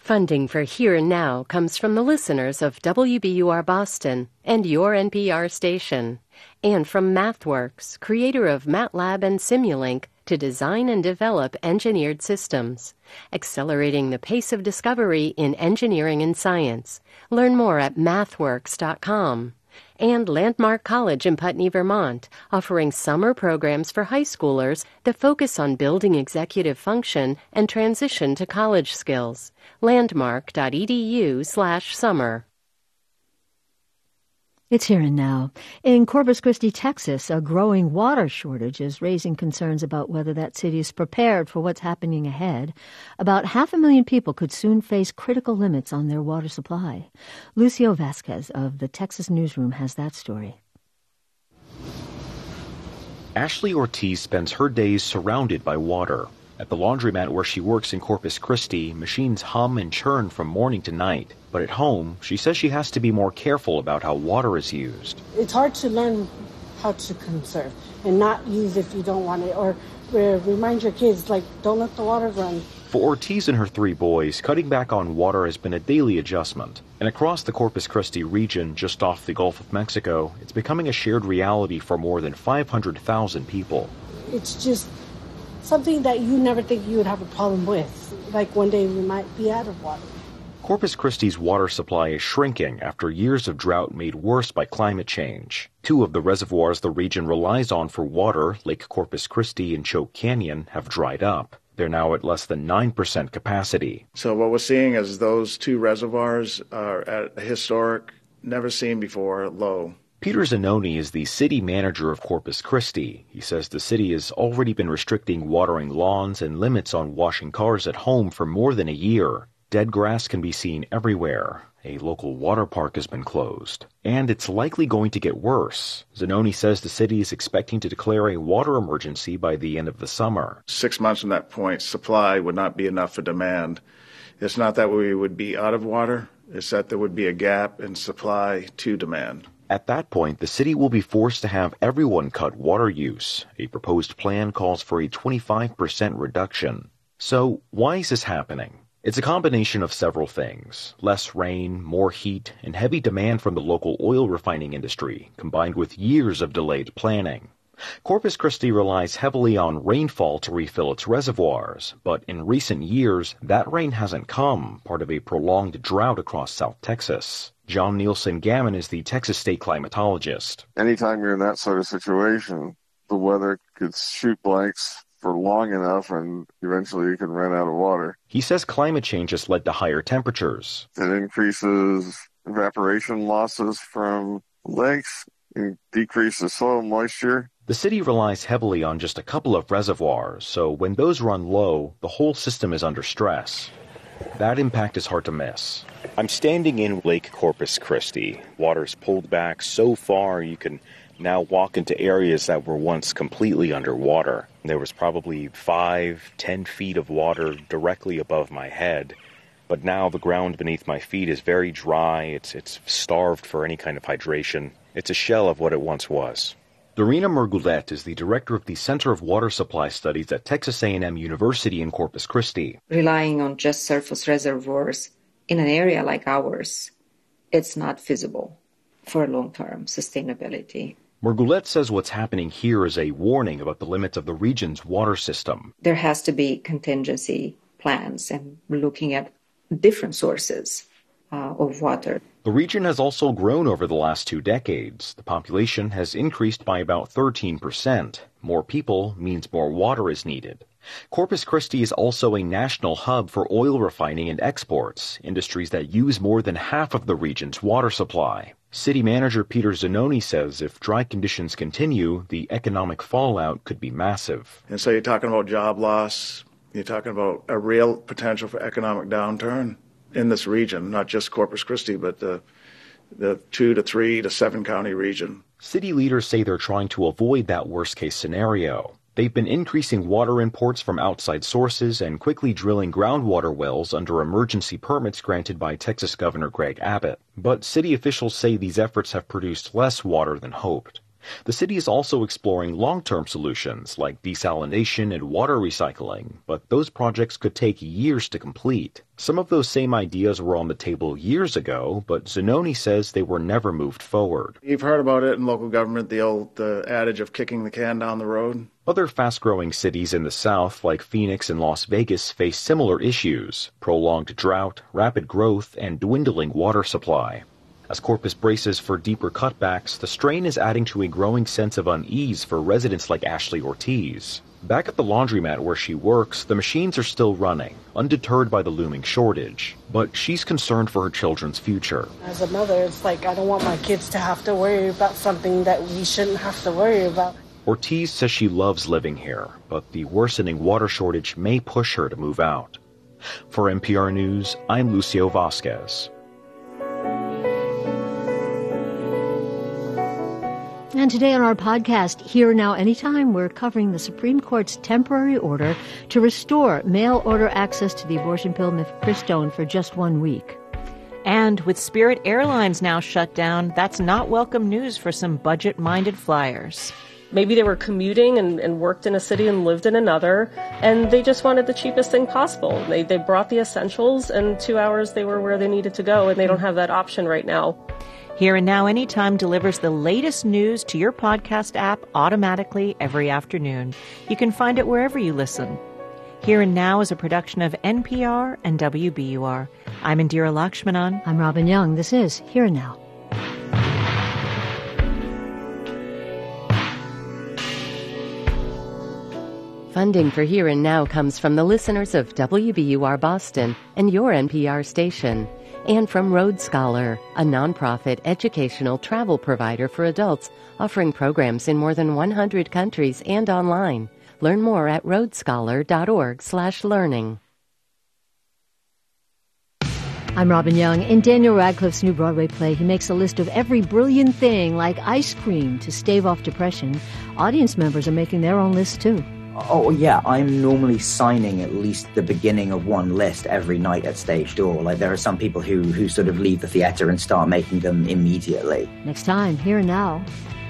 Funding for Here and Now comes from the listeners of WBUR Boston and your NPR station, and from MathWorks, creator of MATLAB and Simulink, to design and develop engineered systems, accelerating the pace of discovery in engineering and science. Learn more at mathworks.com. And Landmark College in Putney, Vermont, offering summer programs for high schoolers that focus on building executive function and transition to college skills. Landmark.edu/summer. It's Here and Now. In Corpus Christi, Texas, a growing water shortage is raising concerns about whether that city is prepared for what's happening ahead. About 500,000 people could soon face critical limits on their water supply. Lucio Vasquez of the Texas Newsroom has that story. Ashley Ortiz spends her days surrounded by water. At the laundromat where she works in Corpus Christi, machines hum and churn from morning to night. But at home, she says she has to be more careful about how water is used. It's hard to learn how to conserve and not use if you don't want it, or remind your kids, like, don't let the water run. For Ortiz and her 3 boys, cutting back on water has been a daily adjustment. And across the Corpus Christi region, just off the Gulf of Mexico, it's becoming a shared reality for more than 500,000 people. It's just something that you never think you would have a problem with. Like one day we might be out of water. Corpus Christi's water supply is shrinking after years of drought made worse by climate change. 2 of the reservoirs the region relies on for water, Lake Corpus Christi and Choke Canyon, have dried up. They're now at less than 9% capacity. So what we're seeing is those 2 reservoirs are at a historic, never seen before, low. Peter Zanoni is the city manager of Corpus Christi. He says the city has already been restricting watering lawns and limits on washing cars at home for more than a year. Dead grass can be seen everywhere. A local water park has been closed. And it's likely going to get worse. Zanoni says the city is expecting to declare a water emergency by the end of the summer. 6 months from that point, supply would not be enough for demand. It's not that we would be out of water. It's that there would be a gap in supply to demand. At that point, the city will be forced to have everyone cut water use. A proposed plan calls for a 25% reduction. So why is this happening? It's a combination of several things. Less rain, more heat, and heavy demand from the local oil refining industry, combined with years of delayed planning. Corpus Christi relies heavily on rainfall to refill its reservoirs, but in recent years, that rain hasn't come, part of a prolonged drought across South Texas. John Nielsen Gammon is the Texas state climatologist. Anytime you're in that sort of situation, the weather could shoot blanks for long enough and eventually you can run out of water. He says climate change has led to higher temperatures. It increases evaporation losses from lakes and decreases soil moisture. The city relies heavily on just a couple of reservoirs, so when those run low, the whole system is under stress. That impact is hard to miss. I'm standing in Lake Corpus Christi. Water's pulled back so far you can now walk into areas that were once completely underwater. There was probably 5-10 feet of water directly above my head, but now the ground beneath my feet is very dry. It's starved for any kind of hydration. It's a shell of what it once was. Dorina Murgulet is the director of the Center of Water Supply Studies at Texas A&M University in Corpus Christi. Relying on just surface reservoirs in an area like ours, it's not feasible for long-term sustainability. Murgulet says what's happening here is a warning about the limits of the region's water system. There has to be contingency plans and looking at different sources of water. The region has also grown over the last 2 decades. The population has increased by about 13%. More people means more water is needed. Corpus Christi is also a national hub for oil refining and exports, industries that use more than half of the region's water supply. City manager Peter Zanoni says if dry conditions continue, the economic fallout could be massive. And so you're talking about job loss, you're talking about a real potential for economic downturn in this region, not just Corpus Christi, but the 2 to 3 to 7 county region. City leaders say they're trying to avoid that worst-case scenario. They've been increasing water imports from outside sources and quickly drilling groundwater wells under emergency permits granted by Texas Governor Greg Abbott. But city officials say these efforts have produced less water than hoped. The city is also exploring long-term solutions like desalination and water recycling, but those projects could take years to complete. Some of those same ideas were on the table years ago, but Zanoni says they were never moved forward. You've heard about it in local government, the old adage of kicking the can down the road. Other fast-growing cities in the South, like Phoenix and Las Vegas, face similar issues: prolonged drought, rapid growth, and dwindling water supply. As Corpus braces for deeper cutbacks, the strain is adding to a growing sense of unease for residents like Ashley Ortiz. Back at the laundromat where she works, the machines are still running, undeterred by the looming shortage. But she's concerned for her children's future. As a mother, it's like I don't want my kids to have to worry about something that we shouldn't have to worry about. Ortiz says she loves living here, but the worsening water shortage may push her to move out. For NPR News, I'm Lucio Vasquez. And today on our podcast, Here Now Anytime, we're covering the Supreme Court's temporary order to restore mail-order access to the abortion pill mifepristone for just 1 week. And with Spirit Airlines now shut down, that's not welcome news for some budget-minded flyers. Maybe they were commuting and worked in a city and lived in another, and they just wanted the cheapest thing possible. They brought the essentials, and 2 hours they were where they needed to go, and they don't have that option right now. Here and Now Anytime delivers the latest news to your podcast app automatically every afternoon. You can find it wherever you listen. Here and Now is a production of NPR and WBUR. I'm Indira Lakshmanan. I'm Robin Young. This is Here and Now. Funding for Here and Now comes from the listeners of WBUR Boston and your NPR station, and from Road Scholar, a nonprofit educational travel provider for adults offering programs in more than 100 countries and online. Learn more at roadscholar.org/learning. I'm Robin Young. In Daniel Radcliffe's new Broadway play, he makes a list of every brilliant thing, like ice cream, to stave off depression. Audience members are making their own lists, too. Oh, yeah, I'm normally signing at least the beginning of one list every night at stage door. Like, there are some people who sort of leave the theatre and start making them immediately. Next time, Here and Now.